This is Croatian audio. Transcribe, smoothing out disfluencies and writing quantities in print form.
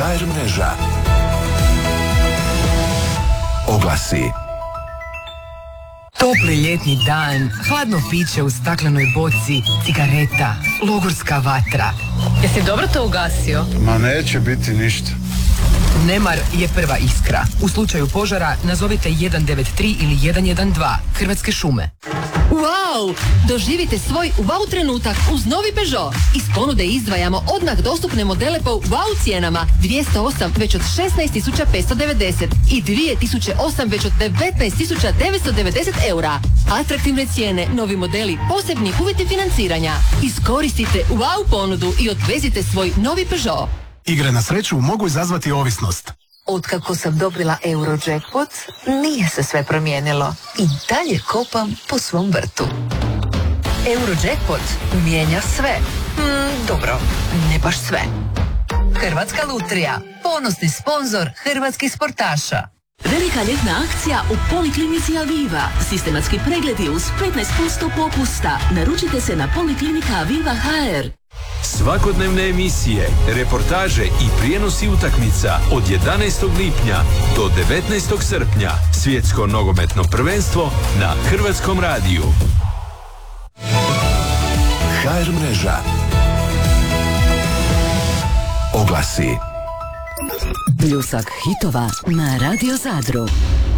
HR mreža. Oglasi. Topli ljetni dan, hladno piće u staklenoj boci, cigareta, logorska vatra. Jesi dobro to ugasio? Ma neće biti ništa. Nemar je prva iskra. U slučaju požara nazovite 193 ili 112. Hrvatske šume. Wow! Doživite svoj wow trenutak uz novi Peugeot. Iz ponude izdvajamo odmah dostupne modele po wow cijenama. 208 već od 16.590 i 2008 već od 19.990 eura. Atraktivne cijene, novi modeli, posebni uvjeti financiranja. Iskoristite wow ponudu i odvezite svoj novi Peugeot. Igre na sreću mogu izazvati ovisnost. Otkako sam dobila Eurojackpot, nije se sve promijenilo. I dalje kopam po svom vrtu. Eurojackpot mijenja sve. Dobro, ne baš sve. Hrvatska lutrija, ponosni sponzor hrvatskih sportaša. Velika ljetna akcija u Poliklinici Aviva. Sistematski pregledi uz 15% popusta. Naručite se na Poliklinika Aviva HR. Svakodnevne emisije, reportaže i prijenosi utakmica od 11. lipnja do 19. srpnja. Svjetsko nogometno prvenstvo na Hrvatskom radiju. HR mreža. Oglasi. Pljusak hitova na Radio Zadru.